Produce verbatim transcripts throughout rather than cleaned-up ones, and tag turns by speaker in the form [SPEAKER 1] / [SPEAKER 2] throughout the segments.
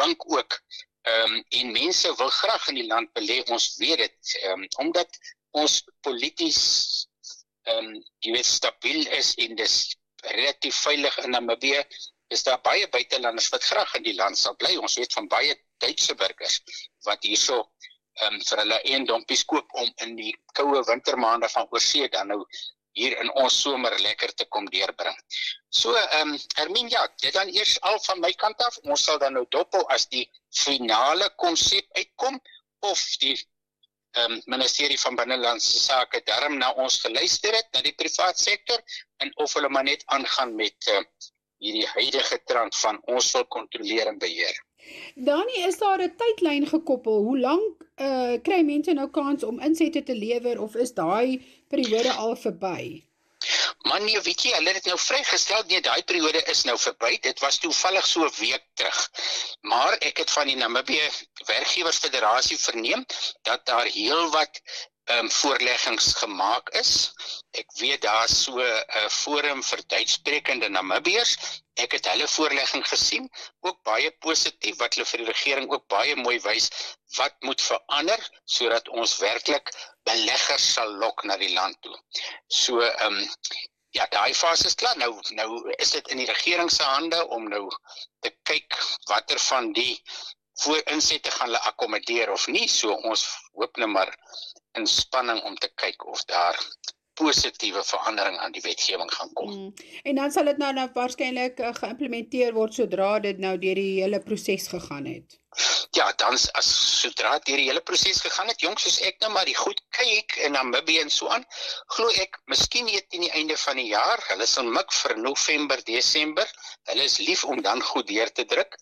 [SPEAKER 1] bank ook. Um, en mense wil graag in die land belê, ons weet dit, um, omdat ons polities um, jy weet, stabiel is en dis relatief veilig in Namibië, is daar baie buitelanders wat graag in die land sal bly. Ons weet van baie Duitse burgers wat hierso um, vir hulle eendompies koop om in die koue wintermaande van oorsee dan nou hier in ons somer lekker te kom deurbring. So, um, Hermine, ja, dit dan eers al van my kant af, ons sal dan nou dophou as die finale konsep uitkom, of die um, ministerie van Binnelandse Sake daarom na ons geluister het, na die privaat sektor, en of hulle maar net aangaan met uh, hierdie huidige trant van ons wil kontroleer en beheer.
[SPEAKER 2] Dani, is daar 'n tydlyn gekoppel? Hoe lank uh, kry mense nou kans om insette te lewer, of is daai periode al verby?
[SPEAKER 1] Man, nee, weet jy, hulle het dit nou vrygestel, nee, daai periode is nou verby, dit was toevallig so 'n week terug. Maar ek het van die Namibië Werkgewersfederasie verneem, dat daar heel wat um, voorleggings gemaak is. Ek weet daar is so 'n uh, forum vir Duitssprekende Namibiërs. Ek het hulle voorlegging gesien, ook baie positief, wat hulle vir die regering ook baie mooi wys, wat moet verander, sodat ons werklik beleggers sal lok na die land toe. So, um, ja, daai fase is klaar. Nou, nou is dit in die regering se hande om nou te kyk watter van die voorinsette gaan hulle akkommodeer of nie. So ons hoop nou maar in spanning om te kyk of daar positiewe verandering aan die wetgewing gaan kom.
[SPEAKER 2] Mm. En dan sal dit nou, nou waarskynlik uh, geïmplementeer word sodra dit nou deur die hele proses gegaan het.
[SPEAKER 1] Ja, dan as sodra deur die hele proses gegaan het, jongs, soos ek nou maar die goed kyk in Namibië en so aan, glo ek, miskien net teen die einde van die jaar, hulle sal mik vir November, Desember, hulle is lief om dan goed deur te druk,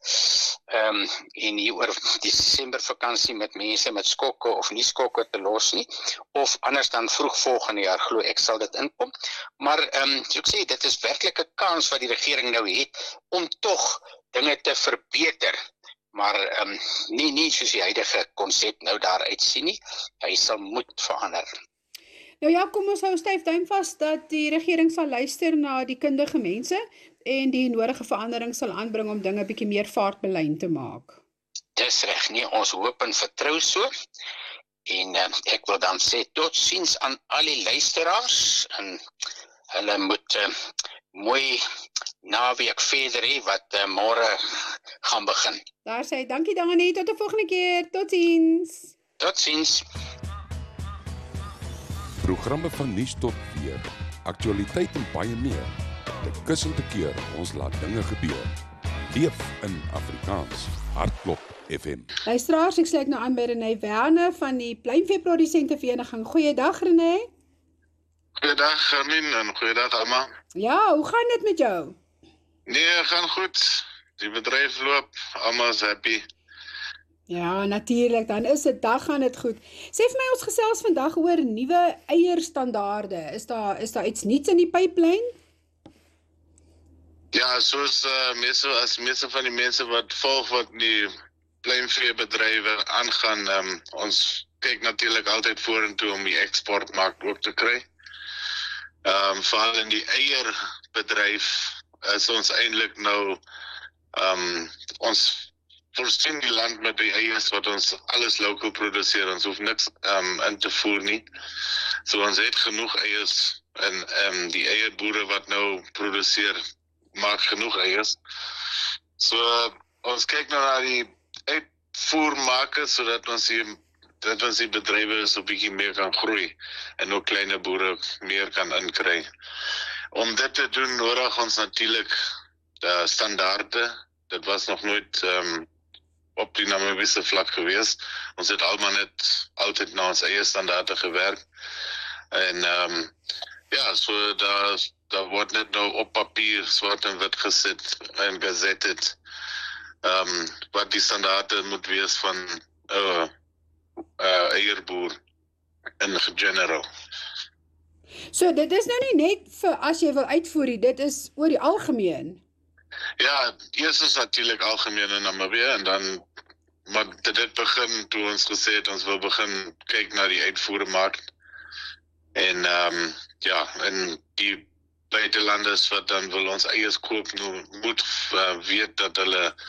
[SPEAKER 1] um, en hier oor Desember vakansie met mense met skokke of nie skokke te los nie, of anders dan vroeg volgende jaar, glo ek sal dit inkom, maar um, so ek sê, dit is werklik 'n kans wat die regering nou het, om tog dinge te verbeter, maar um, nie, nie soos die huidige konsep nou daar uitsien nie, hy sal moet verander.
[SPEAKER 2] Nou ja, kom ons hou styf duim vas dat die regering sal luister na die kundige mense en die nodige verandering sal aanbring om dinge bietjie meer vaartbelyn te maak.
[SPEAKER 1] Dis reg, nie, ons hoop en vertrou so, en um, ek wil dan sê totsiens aan al die luisteraars, en hulle moet uh, mooi naweek verder hê wat uh, môre gaan begin.
[SPEAKER 2] Daar sê, dankie Dani, tot 'n volgende keer, totsiens.
[SPEAKER 1] Totsiens.
[SPEAKER 3] Programme van nuus tot weer, aktualiteit en baie meer. Dit kussende keer, ons laat dinge gebeur. Leef in Afrikaans. Hartklop F M.
[SPEAKER 2] Luisteraars, ek sluit nou aan by Renée Werner van die Pluimveeprodusente Vereniging. Goeiedag Renée.
[SPEAKER 4] Goeiedag Hermine en goeiedag Alma.
[SPEAKER 2] Ja, hoe gaan dit met jou?
[SPEAKER 4] Nee, gaan goed. Die bedryf loop, almal is happy.
[SPEAKER 2] Ja, natuurlik, dan is dit, dag gaan dit goed. Sê vir my, ons gesels vandag oor nuwe eierstandaarde. Is daar is daar iets nuuts in die pipeline?
[SPEAKER 4] Ja, soos uh, meeste as meeste van die mense wat volg wat die pluimveebedrywe aangaan, um, ons kyk natuurlik altyd vorentoe om die eksportmark ook te kry. Um, veral in die eierbedryf is ons eintlik nou um, ons voorsien die land met die eiers wat ons alles lokaal produseer, ons hoef niks um, in te voer nie. So ons het genoeg eiers en um, die eierboere wat nou produseer, maak genoeg eiers. So ons kyk nou na die uitvoermarke sodat ons die dat ons die bedrywe so 'n bietjie meer kan groei en ook kleine boere meer kan inkry. Om dit te doen nodig ons natuurlik uh, standaarde. Dit was nog nooit um, op die Namibiese vlak gewees. Ons het almal net altyd na ons eie standaarde gewerk. En um, ja, so daar daar word net nou op papier swart en wit gesit en gezet het um, wat die standaarde moet wees van 'n uh, uh, eierboer in general.
[SPEAKER 2] So dit is nou nie net vir as jy wil uitvoer, dit is oor die algemeen.
[SPEAKER 4] Ja, eers is natuurlik algemeen in Namibië en dan maar dit begin toe ons gesê het ons wil begin kyk na die uitvoermark. En um, ja, en die buitelanders wat dan wil ons eiers koop, nou moet uh, weet dat hulle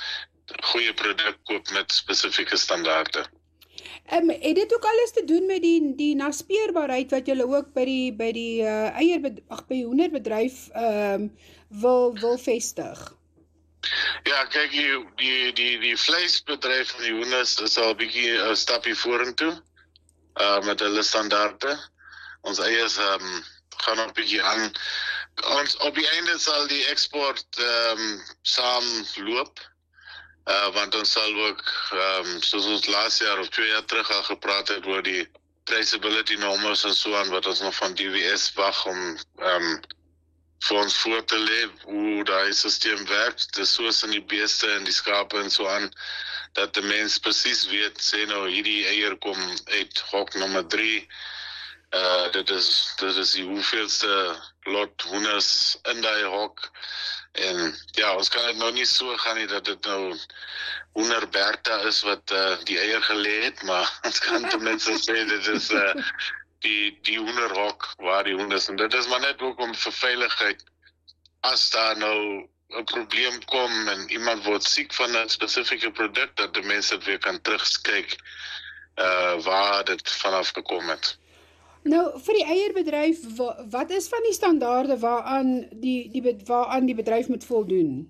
[SPEAKER 4] goeie produk koop met spesifieke standaarde.
[SPEAKER 2] Um, het dit ook alles te doen met die die naspeurbaarheid wat julle ook by die by die uh, eier ag by die hoenderbedryf um, wil wil vestig?
[SPEAKER 4] Ja, kyk, die die die, die vleisbedryf van die hoenders is al 'n bietjie 'n stapie vorentoe uh, met hulle standaarde. Ons eiers um, gaan nog 'n bietjie aan. Ons op die einde sal die eksport um, saam loop. Uh, want ons sal ook, um, soos ons laas jaar of twee jaar terug al gepraat het oor die traceability numbers en so aan, wat ons nog van D W S wag om um, vir ons voor te lê hoe daai systeem werk. Dit is soos in die beeste en die skape en so aan, dat die mens presies weet, sê nou hierdie eier kom uit hok nommer drie, uh, dit is dit is die hoeveelste lot hoenders in daai hok. En ja, ons kan dit nou nie so gaan nie dat dit nou hoender Bertha is wat uh, die eier gelê het, maar ons kan ten minste sê dit is uh, die die hoenderhok waar die hoenders, en dit is maar net ook om vir veiligheid, as daar nou 'n probleem kom en iemand word siek van 'n spesifieke produk, dat die mense dit weer kan terugkyk uh, waar dit vanaf gekom het.
[SPEAKER 2] Nou, vir die eierbedryf, wat is van die standaarde waaraan die, die, waaraan die bedryf moet voldoen?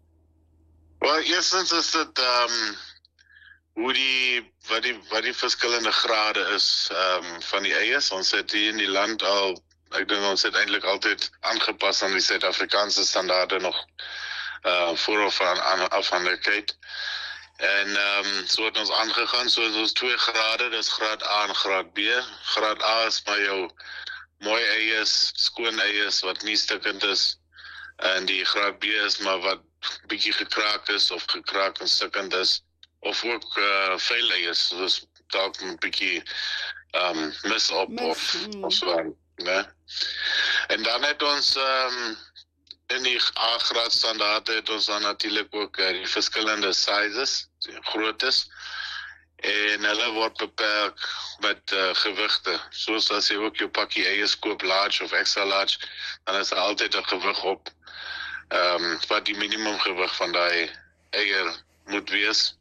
[SPEAKER 4] Wel, eerstens is dit um, hoe die wat die wat die verskillende grade is um, van die eiers. Ons het hier in die land al, ek dink ons het eintlik altyd aangepas aan die Suid-Afrikaanse standaarde nog uh, vooraf aan, aan afhanklikheid. En um, so het ons aangegaan, so het ons twee grade, dis graad A en graad B. Graad A is maar jou mooi eiers, skoon eiers wat nie stikkend is. En die graad B is maar wat bietjie gekraak is of gekraak en stikkend is. Of ook uh, vuil eiers, dus dalk 'n bietjie um, mis op mis, of, mm. of so. Ne? En dan het ons um, in die A-graad standaarde het ons dan natuurlik ook uh, die verskillende sizes, die groottes, en hulle word beperk met uh, gewigte. Soos as jy ook jou pakkie eiers koop, large of extra large, dan is daar altyd 'n gewig op, um, wat die minimum gewig van daai eier moet wees.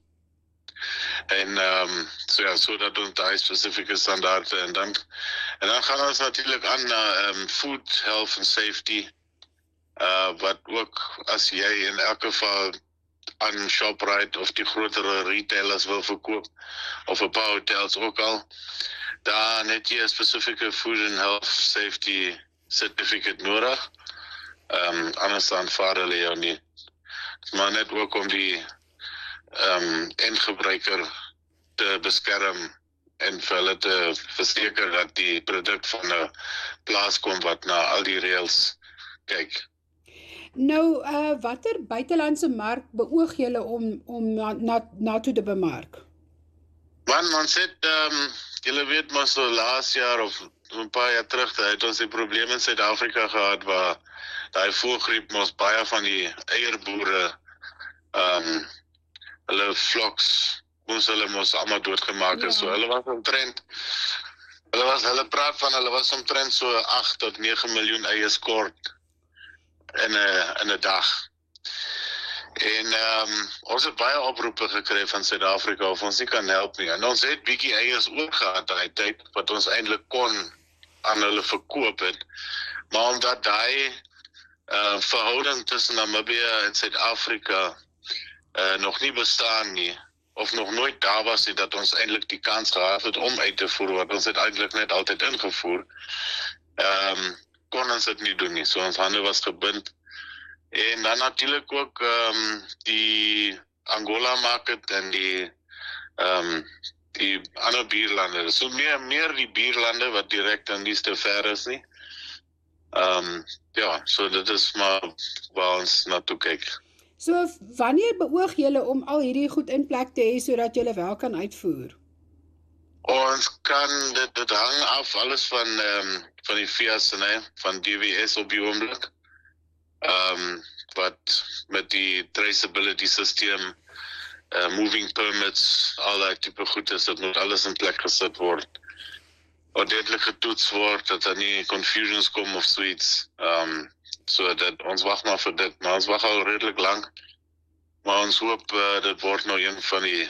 [SPEAKER 4] En um, so ja, so dat ons daai spesifieke standaarde, en dan en dan gaan ons natuurlik aan na um, food, health and safety, uh, wat ook as jy in elk geval aan Shoprite of die grotere retailers wil verkoop, of 'n paar hotels ook al, dan het jy 'n spesifieke food and health safety certificate nodig. Um, anders dan vaar hulle jou nie. Maar net ook om die um, eindgebruiker te beskerm en vir hulle te verseker dat die produk van 'n plaas kom wat na al die reëls kyk.
[SPEAKER 2] Nou, uh, watter buitelandse mark beoog julle om om na na, na toe te bemark?
[SPEAKER 4] Man, ons het, um, julle weet maar so laas jaar of 'n paar jaar terug, het ons die probleem in Suid-Afrika gehad waar daai voëlgriep mos baie van die eierboere, um, hulle floks, moes hulle mos almal doodgemaak het. Ja. So hulle was omtrent, hulle was, hulle praat van, hulle was omtrent so agt tot nege miljoen eiers kort in 'n in 'n dag. En um, ons het baie oproepe gekry van Suid-Afrika of ons nie kan help nie. En ons het bietjie eiers ook gehad daai tyd wat ons eintlik kon aan hulle verkoop het. Maar omdat daai uh, verhouding tussen Namibië en Suid-Afrika uh, nog nie bestaan nie, of nog nooit daar was nie, dat ons eintlik die kans gehad het om uit te voer, wat ons het eintlik net altyd ingevoer, um, kon ons dit nie doen nie. So ons hande was gebind. En dan natuurlik ook um, die Angola market en die um, die ander buurlande. So meer meer die buurlande wat direk dan nie te ver is nie. Um, ja, so dit is maar waar ons na toe kyk.
[SPEAKER 2] So wanneer beoog julle om al hierdie goed in plek te hê sodat julle wel kan uitvoer?
[SPEAKER 4] Ons kan dit dit hang af alles van um, van die V S, nee, van D W S op die oomblik. Um, wat met die traceability systeem, uh, moving permits, al die type goed is, dit moet alles in plek gesit word. Ordentlik getoets word, dat daar nie confusions kom of zoiets. Um, so dat ons wag maar vir dit, maar ons wag al redelik lang. Maar ons hoop uh, dit word nou een van die